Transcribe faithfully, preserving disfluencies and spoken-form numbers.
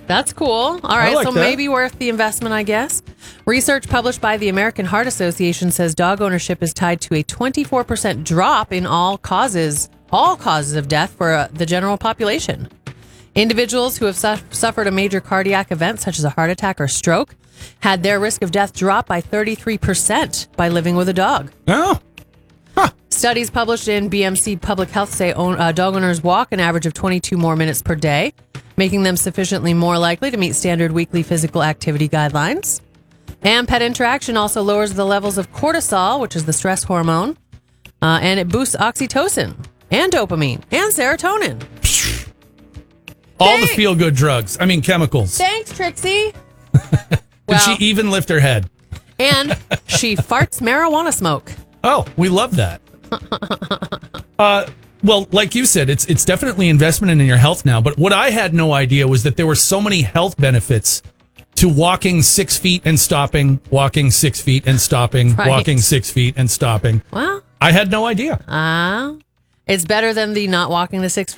That's cool. All right, like so that. maybe worth the investment, I guess. Research published by the American Heart Association says dog ownership is tied to a twenty-four percent drop in all causes, all causes of death for uh, the general population. Individuals who have su- suffered a major cardiac event, such as a heart attack or stroke, had their risk of death drop by thirty-three percent by living with a dog. Oh. Studies published in B M C Public Health say own, uh, dog owners walk an average of twenty-two more minutes per day, making them sufficiently more likely to meet standard weekly physical activity guidelines. And pet interaction also lowers the levels of cortisol, which is the stress hormone, uh, and it boosts oxytocin and dopamine and serotonin. All Thanks. the feel-good drugs. I mean, chemicals. Thanks, Trixie. Did Well, she even lift her head? and she farts marijuana smoke. Oh, we love that. uh, well, like you said, it's it's definitely investment in your health now. But what I had no idea was that there were so many health benefits to walking six feet and stopping, walking six feet and stopping, Right. walking six feet and stopping. Well, I had no idea. uh, it's better than the not walking the six